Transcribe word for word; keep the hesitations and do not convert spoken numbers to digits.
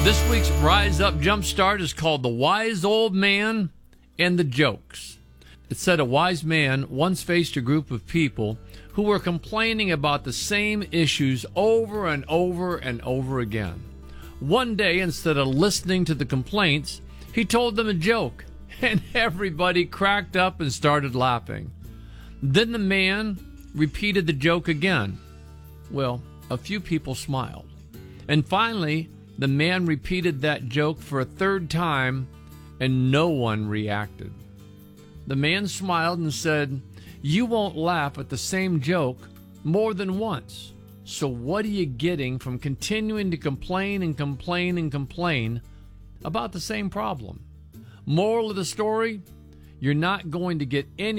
This week's Rise Up Jumpstart is called The Wise Old Man and the Jokes. It said a wise man once faced a group of people who were complaining about the same issues over and over and over again. One day, instead of listening to the complaints, he told them a joke, and everybody cracked up and started laughing. Then the man repeated the joke again. Well, a few people smiled. And finally, the man repeated that joke for a third time, and no one reacted. The man smiled and said, "You won't laugh at the same joke more than once. So what are you getting from continuing to complain and complain and complain about the same problem?" Moral of the story, you're not going to get any